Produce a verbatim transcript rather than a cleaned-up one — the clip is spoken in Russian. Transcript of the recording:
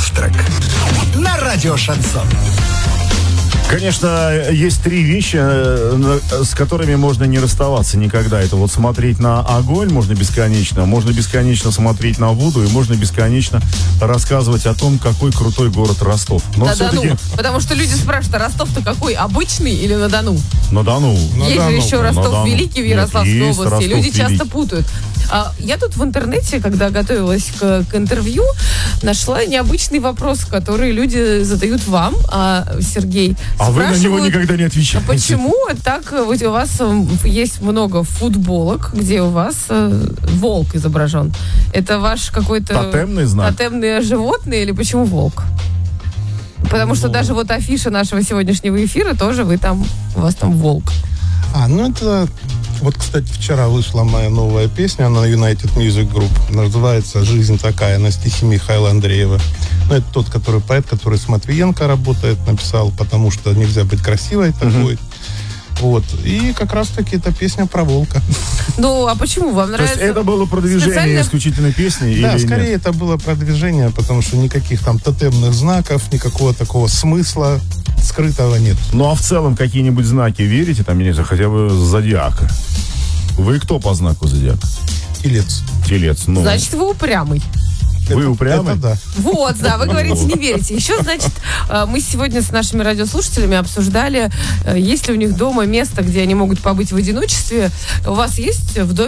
Завтрак на радио Шансон. Конечно, есть три вещи, с которыми можно не расставаться никогда. Это вот смотреть на огонь можно бесконечно, можно бесконечно смотреть на воду, и можно бесконечно рассказывать о том, какой крутой город Ростов. Но на все-таки... Дону. Потому что люди спрашивают, а Ростов-то какой? Обычный или на Дону? На Дону. На есть Дону. же еще Ростов Великий в Ярославской Нет, области. Ростов люди Великий. часто путают. А, я тут в интернете, когда готовилась к, к интервью, нашла необычный вопрос, который люди задают вам, а, Сергей. А вы на него никогда не отвечаете. Почему так вот у вас есть много футболок, где у вас э, волк изображен? Это ваш какой-то... Тотемный знак? Тотемное животное или почему волк? Потому ну... что даже вот афиша нашего сегодняшнего эфира тоже вы там, у вас там волк. А, ну это... Вот, кстати, вчера вышла моя новая песня на United Music Group. Называется «Жизнь такая», на стихи Михаила Андреева. Ну, это тот, который поэт, который с Матвиенко работает, написал, потому что нельзя быть красивой такой. Uh-huh. Вот. И как раз-таки это песня про волка. Ну, а почему вам нравится? То есть это было продвижение специально... исключительной песни? Да, или скорее нет? Это было продвижение, потому что никаких там тотемных знаков, никакого такого смысла скрытого нет. Ну, а в целом какие-нибудь знаки верите? Там, я не знаю, хотя бы зодиака. Вы кто по знаку зодиака? Телец. Телец, ну. Значит, вы упрямый. Вы упрямый? Это да. Вот, да, вы говорите, не верите. Еще, значит, мы сегодня с нашими радиослушателями обсуждали, есть ли у них дома место, где они могут побыть в одиночестве. У вас есть в доме